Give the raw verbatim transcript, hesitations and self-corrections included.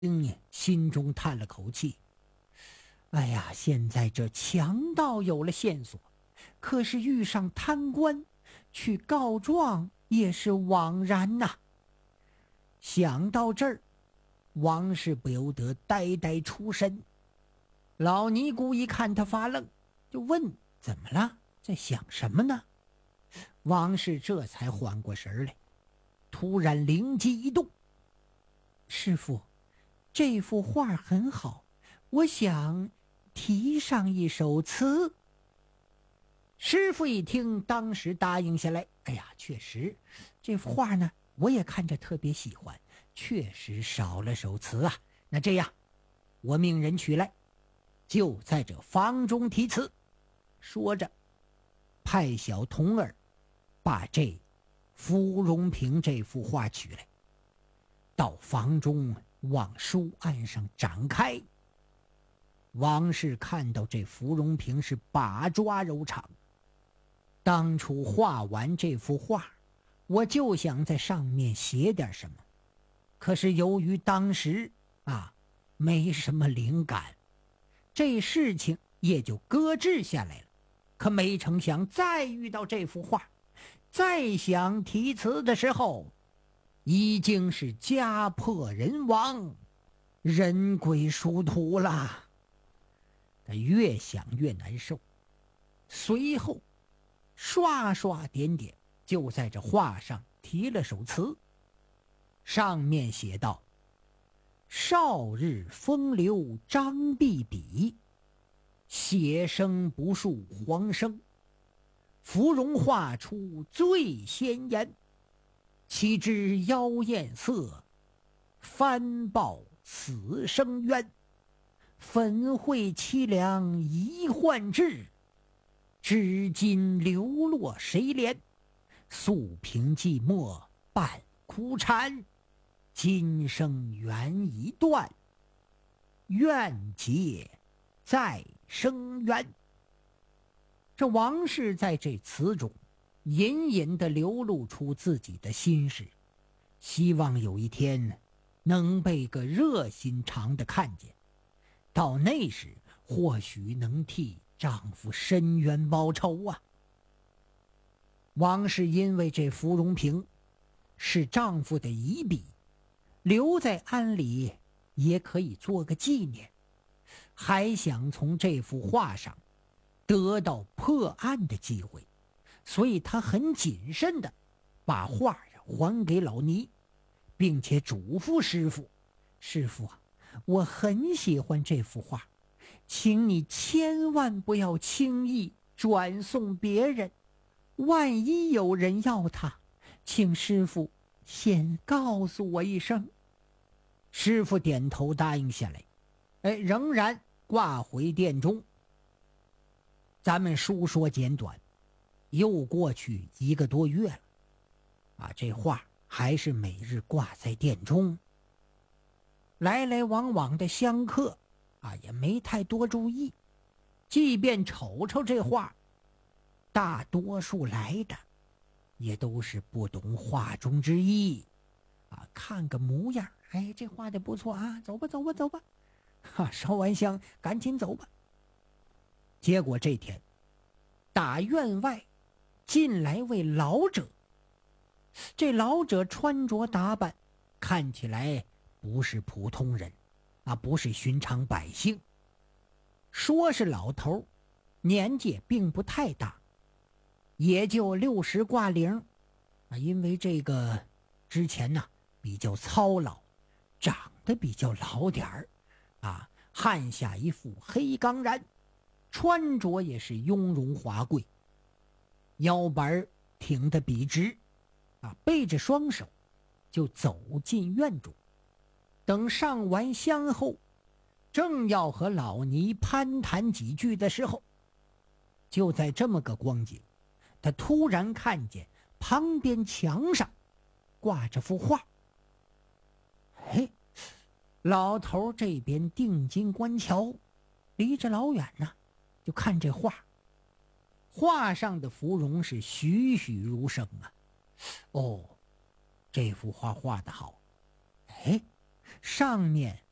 嗯，心中叹了口气。哎呀，现在这强盗有了线索，可是遇上贪官，去告状也是枉然呐。想到这儿，王氏不由得呆呆出神。老尼姑一看他发愣，就问：怎么了？在想什么呢？王氏这才缓过神来，突然灵机一动：师傅，这幅画很好，我想题上一首词。师傅一听，当时答应下来。哎呀，确实，这幅画呢，我也看着特别喜欢，确实少了首词啊。那这样，我命人取来，就在这房中题词。说着，派小童儿把这芙蓉屏这幅画取来，到房中往书案上展开。王氏看到这芙蓉屏是把抓柔肠，当初画完这幅画，我就想在上面写点什么，可是由于当时啊没什么灵感，这事情也就搁置下来了。可没成想再遇到这幅画，再想题词的时候，已经是家破人亡，人归殊途了。他越想越难受，随后刷刷点点就在这画上题了首词，上面写道：少日风流张碧笔，写生不述黄生，芙蓉画出最鲜艳，岂知妖艳色，翻报此生冤。粉绘凄凉一幻志，至今流落谁怜？素凭寂寞半枯禅，今生缘已断，愿结再生缘。这王氏在这词中隐隐地流露出自己的心事，希望有一天能被个热心肠的看见，到那时或许能替丈夫伸冤报仇啊。王氏因为这芙蓉屏是丈夫的遗笔，留在庵里也可以做个纪念，还想从这幅画上得到破案的机会，所以她很谨慎地把画还给老尼，并且嘱咐师傅：师傅啊，我很喜欢这幅画，请你千万不要轻易转送别人，万一有人要它，请师傅先告诉我一声。师傅点头答应下来，哎，仍然挂回殿中。咱们书说简短，又过去一个多月了啊，这画还是每日挂在殿中。来来往往的香客啊，也没太多注意，即便瞅瞅这画，大多数来的也都是不懂画中之意啊，看个模样，哎，这画的不错啊，走吧走吧走吧，哈，烧完香赶紧走吧。结果这天，大院外进来位老者，这老者穿着打扮看起来不是普通人啊，不是寻常百姓。说是老头，年纪也并不太大，也就六十挂零啊，因为这个之前呢比较操劳，长得比较老点儿啊，汗下一副黑钢髯，穿着也是雍容华贵，腰板挺得笔直啊，背着双手就走进院中。等上完香后，正要和老尼攀谈几句的时候，就在这么个光景，他突然看见旁边墙上挂着幅画。嘿，老头这边定睛观瞧，离着老远呢，就看这画。画上的芙蓉是栩栩如生啊。哦，这幅画画得好。哎，上面